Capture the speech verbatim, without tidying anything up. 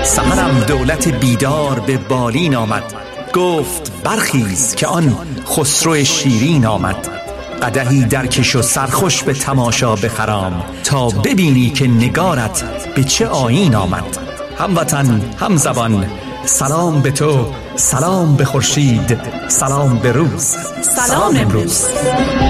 سحرم دولت بیدار به بالین آمد، گفت برخیز که آن خسرو شیرین آمد. قدحی درکش و سرخوش به تماشا بخرام، تا ببینی که نگارت به چه آیین آمد. هموطن هم زبان سلام به تو، سلام به خورشید، سلام به روز، سلام امروز.